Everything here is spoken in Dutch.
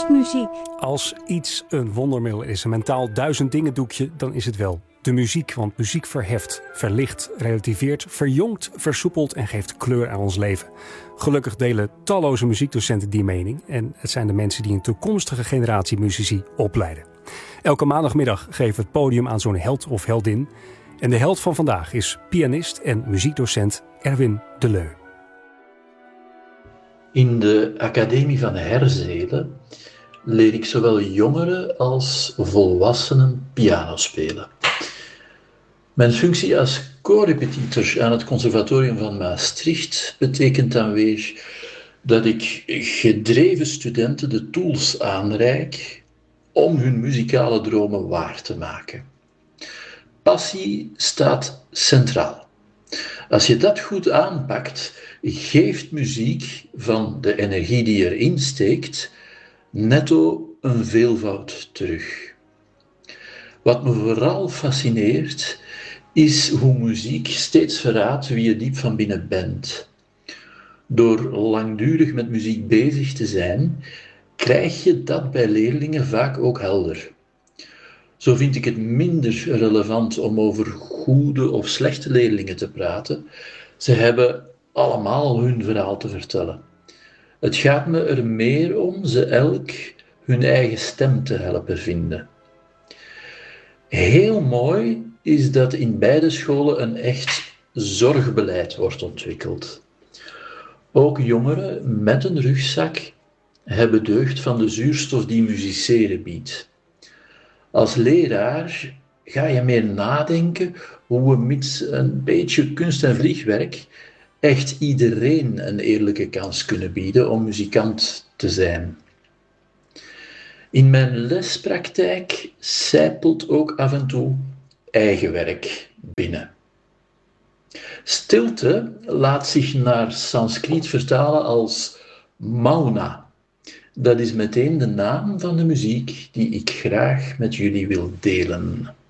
Kerstmuziek. Als iets een wondermiddel is, een mentaal duizend dingen doekje, dan is het wel de muziek. Want muziek verheft, verlicht, relativeert, verjongt, versoepelt en geeft kleur aan ons leven. Gelukkig delen talloze muziekdocenten die mening. En het zijn de mensen die een toekomstige generatie muzici opleiden. Elke maandagmiddag geven we het podium aan zo'n held of heldin. En de held van vandaag is pianist en muziekdocent Erwin de Leu. In de Academie van Herzelen leer ik zowel jongeren als volwassenen piano spelen. Mijn functie als co-repetitor aan het Conservatorium van Maastricht betekent dan weer dat ik gedreven studenten de tools aanreik om hun muzikale dromen waar te maken. Passie staat centraal. Als je dat goed aanpakt, geeft muziek van de energie die erin steekt netto een veelvoud terug. Wat me vooral fascineert, is hoe muziek steeds verraadt wie je diep van binnen bent. Door langdurig met muziek bezig te zijn, krijg je dat bij leerlingen vaak ook helder. Zo vind ik het minder relevant om over goede of slechte leerlingen te praten. Ze hebben allemaal hun verhaal te vertellen. Het gaat me er meer om ze elk hun eigen stem te helpen vinden. Heel mooi is dat in beide scholen een echt zorgbeleid wordt ontwikkeld. Ook jongeren met een rugzak hebben deugd van de zuurstof die musiceren biedt. Als leraar ga je meer nadenken hoe we met een beetje kunst en vliegwerk echt iedereen een eerlijke kans kunnen bieden om muzikant te zijn. In mijn lespraktijk sijpelt ook af en toe eigen werk binnen. Stilte laat zich naar Sanskriet vertalen als mauna. Dat is meteen de naam van de muziek die ik graag met jullie wil delen.